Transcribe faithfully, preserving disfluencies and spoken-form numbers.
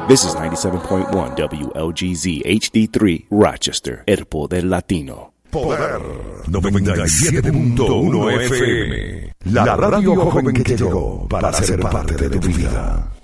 This is ninety-seven point one W L G Z H D three Rochester, El Poder Latino. Poder noventa y siete punto uno F M. La radio joven que llegó para ser parte de tu vida.